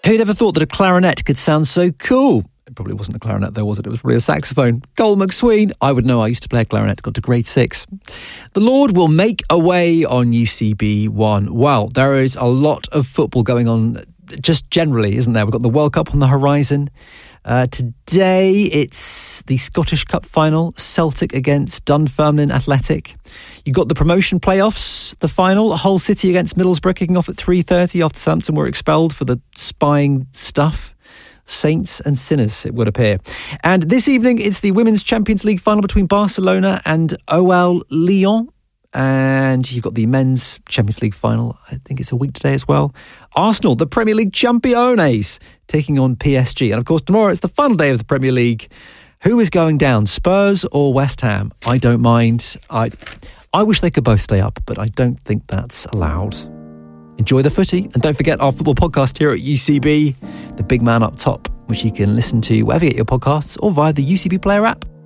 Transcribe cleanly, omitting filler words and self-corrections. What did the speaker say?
Who'd ever thought that a clarinet could sound so cool? It probably wasn't a clarinet though, was it? It was probably a saxophone. Cole McSween. I would know. I used to play a clarinet, got to grade 6. The Lord will make a way on UCB 1. Well, there is a lot of football going on just generally, isn't there? We've got the World Cup on the horizon. Today, it's the Scottish Cup final, Celtic against Dunfermline Athletic. You've got the promotion playoffs, the final, Hull City against Middlesbrough, kicking off at 3:30 after Southampton were expelled for the spying stuff. Saints and sinners, it would appear. And this evening, it's the Women's Champions League final between Barcelona and OL Lyon. And you've got the Men's Champions League final, I think it's a week today as well. Arsenal, the Premier League Championes, taking on PSG. And of course, tomorrow it's the final day of the Premier League. Who is going down, Spurs or West Ham? I don't mind. I wish they could both stay up, but I don't think that's allowed. Enjoy the footy, and don't forget our football podcast here at UCB, The Big Man Up Top, which you can listen to wherever you get your podcasts or via the UCB Player app.